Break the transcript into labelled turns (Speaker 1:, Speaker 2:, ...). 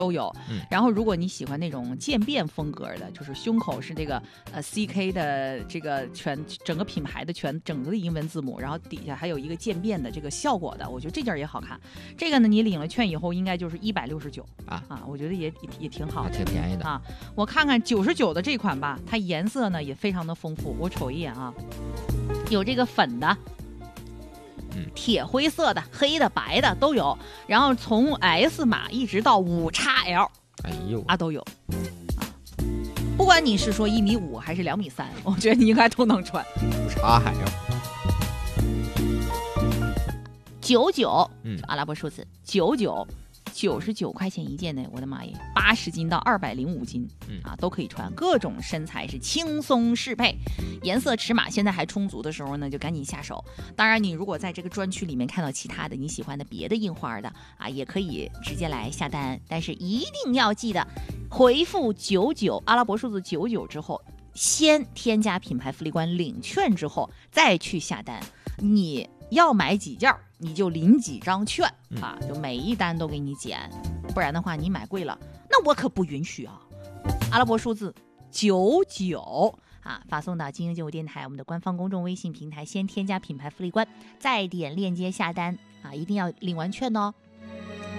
Speaker 1: 都有。然后如果你喜欢那种渐变风格的，就是胸口是这个CK 的这个整个品牌的整个的英文字母，然后底下还有一个渐变的这个效果的，我觉得这件也好看。这个呢，你领了券以后应该就是169啊，我觉得也挺好的，
Speaker 2: 挺便宜的
Speaker 1: 啊。我看看99的这款吧，它颜色呢也非常的丰富，我瞅一眼啊，有这个粉的。铁灰色的、黑的、白的都有，然后从 S 码一直到5XL，
Speaker 2: 哎呦
Speaker 1: 都有。不管你是说1.5米还是2.3米，我觉得你应该都能穿。
Speaker 2: 5XL
Speaker 1: 99，阿拉伯数字99块钱一件呢，我的妈耶，80斤到205斤，都可以穿，各种身材是轻松适配，颜色尺码现在还充足的时候呢，就赶紧下手。当然，你如果在这个专区里面看到其他的你喜欢的别的印花的也可以直接来下单，但是一定要记得回复99阿拉伯数字99之后，先添加品牌福利官领券之后再去下单，你要买几件你就领几张券就每一单都给你减，不然的话你买贵了那我可不允许啊。阿拉伯数字99发送到金鹰95电台我们的官方公众微信平台，先添加品牌福利官，再点链接下单一定要领完券哦。